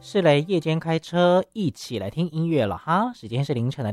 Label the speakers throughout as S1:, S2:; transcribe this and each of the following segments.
S1: 是嘞，夜间开车一起来听音乐了哈。时间是凌晨的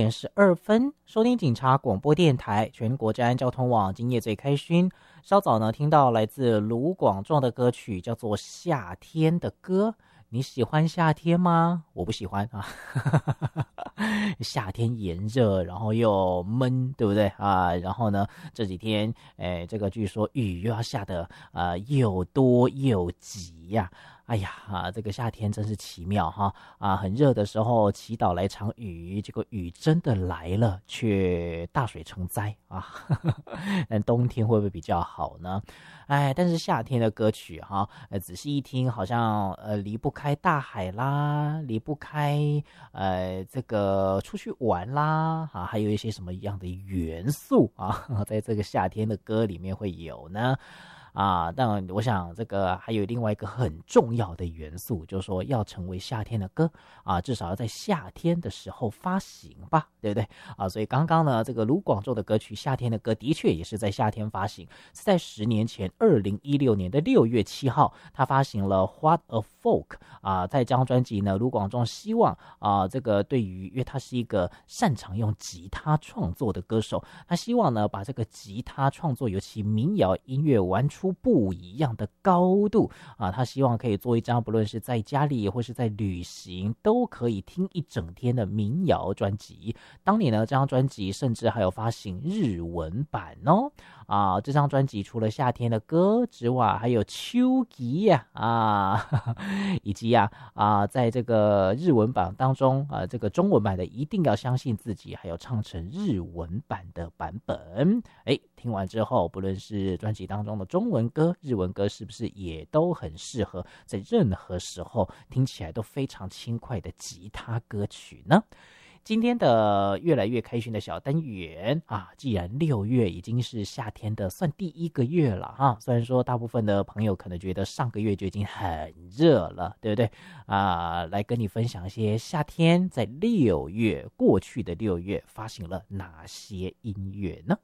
S1: 2:12，收听警察广播电台全国治安交通网，今夜最开心。稍早呢，听到来自卢广仲的歌曲，叫做《夏天的歌》。你喜欢夏天吗？我不喜欢啊。夏天炎热，然后又闷，对不对啊？然后呢，这几天，这个据说雨又要下得又多又急呀。哎呀这个夏天真是奇妙哈很热的时候祈祷来场雨，结果雨真的来了，却大水成灾啊。但冬天会不会比较好呢？但是夏天的歌曲哈，仔细一听，好像离不开大海啦，离不开这个出去玩啦还有一些什么样的元素在这个夏天的歌里面会有呢？但我想这个还有另外一个很重要的元素，就是说要成为夏天的歌至少要在夏天的时候发行吧，对不对所以刚刚呢，这个卢广仲的歌曲《夏天的歌》的确也是在夏天发行，是在10年前2016年的6月7号，他发行了 What a Folk 在这张专辑呢，卢广仲希望这个对于，因为他是一个擅长用吉他创作的歌手，他希望呢把这个吉他创作，尤其民谣音乐玩出不一样的高度他希望可以做一张不论是在家里或是在旅行都可以听一整天的民谣专辑。当年呢，这张专辑甚至还有发行日文版哦这张专辑除了夏天的歌之外，还有秋吉以及在这个日文版当中这个中文版的一定要相信自己，还有唱成日文版的版本。听完之后，不论是专辑当中的中文歌、日文歌，是不是也都很适合在任何时候听起来都非常轻快的吉他歌曲呢？今天的越来越开心的小单元既然6月已经是夏天的算第1个月了虽然说大部分的朋友可能觉得上个月就已经很热了，对不对来跟你分享一些夏天在6月过去的6月发行了哪些音乐呢？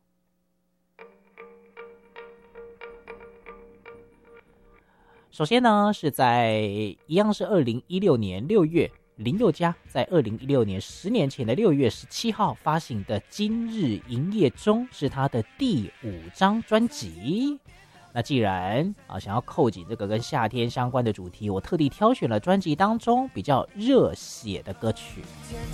S1: 首先呢，是一样是2016年6月，林宥嘉在2016年10年前的6月17号发行的《今日营业中》是他的第5张专辑。那既然想要扣紧这个跟夏天相关的主题，我特地挑选了专辑当中比较热血的歌曲。